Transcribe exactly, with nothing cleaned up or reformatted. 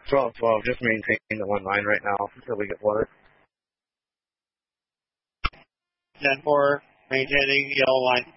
twelve twelve, just maintain the one line right now until we get water. ten four, maintaining yellow line.